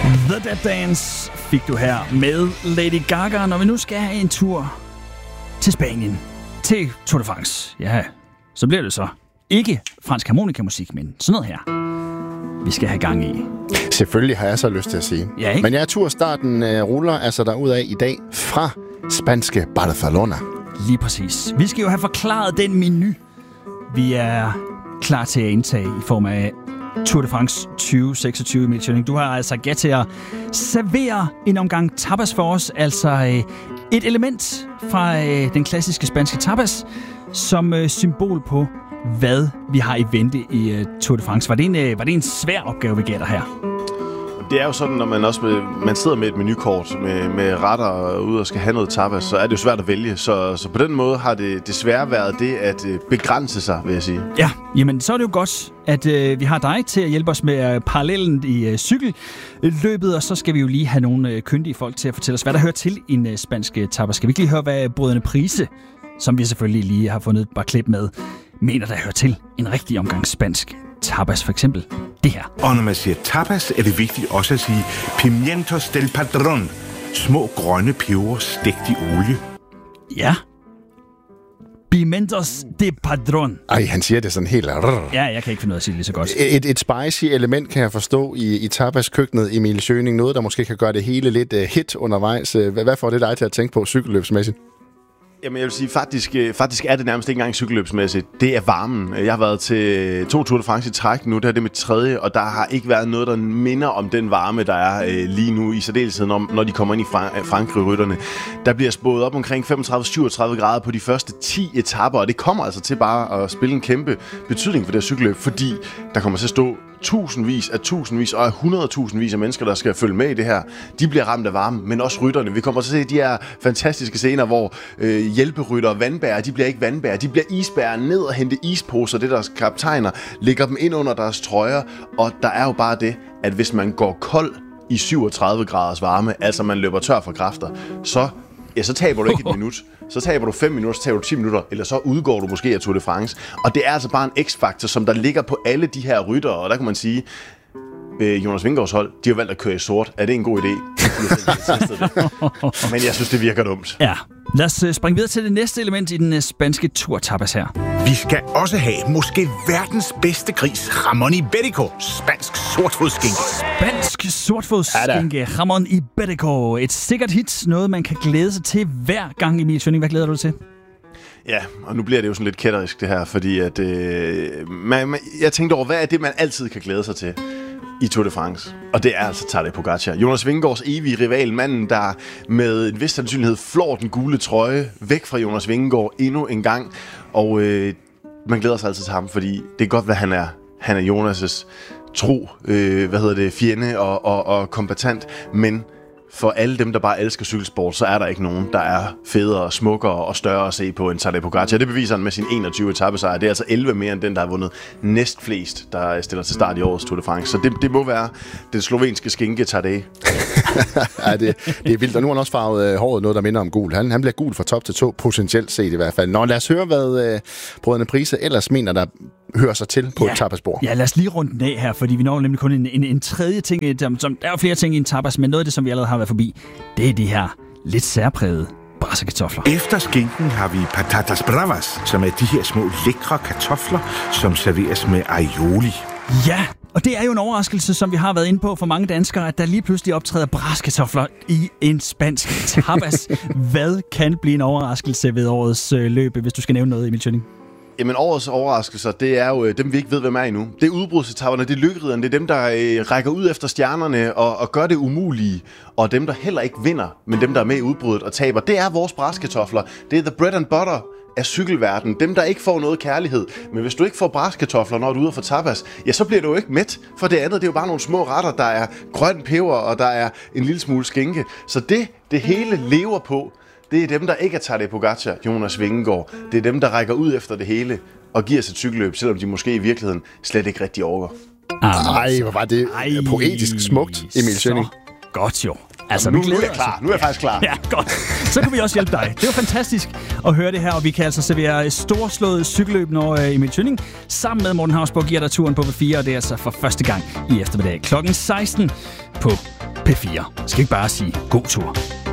The Dead Dance fik du her med Lady Gaga. Når vi nu skal have en tur til Spanien, til Tour de France, ja, så bliver det så ikke fransk harmonikamusik, men sådan noget her, vi skal have gang i. Selvfølgelig har jeg så lyst til at sige. Ja, ikke? Men jeg tror, starten ruller altså derudad i dag fra spanske Barcelona. Lige præcis. Vi skal jo have forklaret den menu, vi er klar til at indtage i form af Tour de France 2026, Emil Schønning. Du har altså gæt til at servere en omgang tapas for os, altså et element fra den klassiske spanske tapas, som symbol på, hvad vi har i vente i Tour de France. Var det en svær opgave, vi gætter her? Det er jo sådan, når man sidder med et menukort med retter ude og skal have noget tapas, så er det jo svært at vælge. Så på den måde har det desværre været det at begrænse sig, vil jeg sige. Ja, jamen så er det jo godt, at vi har dig til at hjælpe os med parallellen i cykelløbet, og så skal vi jo lige have nogle kyndige folk til at fortælle os, hvad der hører til i en spansk tapas. Skal vi ikke lige høre, hvad brødrene Price, som vi selvfølgelig lige har fundet et par klip med, mener, der hører til en rigtig omgang spansk tapas, for eksempel det her. Og når man siger tapas, er det vigtigt også at sige pimientos del padrón. Små grønne peber stegt i olie. Ja. Pimientos de padrón. Ej, han siger det sådan helt... Ja, jeg kan ikke finde ud af at sige det lige så godt. Et spicy element kan jeg forstå i tapas-køkkenet, Emil Schønning. Noget, der måske kan gøre det hele lidt hit undervejs. Hvad får det dig til at tænke på cykelløbsmæssigt? Jamen, jeg vil sige, faktisk er det nærmest ikke engang cykelløbsmæssigt. Det er varmen. Jeg har været til 2 Tour de France i træk nu, det er mit 3., og der har ikke været noget, der minder om den varme, der er lige nu, i særdeleshed, når de kommer ind i Frankrig, rytterne. Der bliver spået op omkring 35-37 grader på de første 10 etapper, og det kommer altså til bare at spille en kæmpe betydning for det her cykelløb, fordi der kommer til at stå tusindvis og 100.000 af mennesker, der skal følge med i det her. De bliver ramt af varme, men også rytterne. Vi kommer til at se de her fantastiske scener, hvor hjælperytter og vandbærer, de bliver ikke vandbærer, de bliver isbærer ned og hente isposer, det deres kaptajner, lægger dem ind under deres trøjer, og der er jo bare det, at hvis man går kold i 37 graders varme, altså man løber tør for kræfter, så taber du ikke et minut. Så taber du 5 minutter, så taber du 10 minutter, eller så udgår du måske af Tour de France. Og det er altså bare en x-faktor, som der ligger på alle de her ryttere, og der kan man sige, Jonas Vingegaards hold, de har valgt at køre i sort. Er det en god idé? Men jeg synes, det virker dumt. Ja. Lad os springe videre til det næste element i den spanske Tour-tapas her. Vi skal også have måske verdens bedste gris, Ramon Iberico, spansk sortfodsskinke. Spansk sortfodsskinke, Ramon Iberico. Et sikkert hit, noget man kan glæde sig til hver gang. Emil Schønning, hvad glæder du til? Ja, og nu bliver det jo sådan lidt kætterisk det her, fordi at, jeg tænkte over, hvad er det, man altid kan glæde sig til i Tour de France? Og det er altså Tadej Pogačar. Jonas Vingegaards evige rival, manden, der med en vis sandsynlighed flår den gule trøje væk fra Jonas Vingegaard endnu en gang. Og man glæder sig altid til ham, fordi det er godt, hvad han er. Han er Jonas' tro, fjende og kombatant, men for alle dem, der bare elsker cykelsport, så er der ikke nogen, der er federe, smukkere og større at se på end Tadej Pogačar. Det beviser han med sin 21 etapesejre. Det er altså 11 mere end den, der har vundet næstflest, der stiller til start i årets Tour de France. Så det må være den slovenske skinke Tadej. Ja, det er vildt. Og nu har han også farvet håret noget, der minder om gul. Han bliver gul fra top til tå, potentielt set i hvert fald. Nå, lad os høre, hvad brødrene Price ellers mener, der hører sig til på et tapasbord. Ja, lad os lige runde den af her, fordi vi når nemlig kun en tredje ting. Der er jo flere ting i en tapas, men noget af det, som vi allerede har været forbi, det er de her lidt særprægede brassekartofler. Efter skinken har vi patatas bravas, som er de her små lækre kartofler, som serveres med aioli. Ja, og det er jo en overraskelse, som vi har været inde på for mange danskere, at der lige pludselig optræder brassekartofler i en spansk tapas. Hvad kan blive en overraskelse ved årets løb, hvis du skal nævne noget, Emil Schønning? Jamen, årets overraskelser, det er jo dem, vi ikke ved, hvem er endnu. Det er udbrudsetaperne, det er lykkeridderne, det er dem, der rækker ud efter stjernerne og gør det umulige. Og dem, der heller ikke vinder, men dem, der er med i udbruddet og taber, det er vores brassekartofler. Det er the bread and butter af cykelverdenen. Dem, der ikke får noget kærlighed. Men hvis du ikke får brassekartofler, når du er ude for tapas, ja, så bliver du jo ikke mæt. For det andet, det er jo bare nogle små retter, der er grøn peber, og der er en lille smule skinke. Så det hele lever på, det er dem, der ikke er Tadej Pogačar, Jonas Vingegaard. Det er dem, der rækker ud efter det hele og giver sig et cykelløb, selvom de måske i virkeligheden slet ikke rigtig overgår. Ej, hvor var det poetisk smukt, Emil Schønning. Godt jo. Altså, nu er jeg klar. Nu er jeg faktisk klar. Ja, godt. Så kan vi også hjælpe dig. Det var fantastisk at høre det her, og vi kan altså servere storslået cykelløb, når Emil Schønning sammen med Morten Hausborg giver dig turen på V4, og det er altså for første gang i eftermiddag klokken 16 på P4. Skal ikke bare sige god tur.